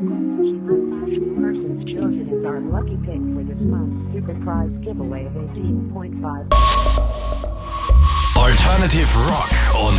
Persons chosen as our lucky pick for this month's super prize giveaway of 18.5. Alternative Rock und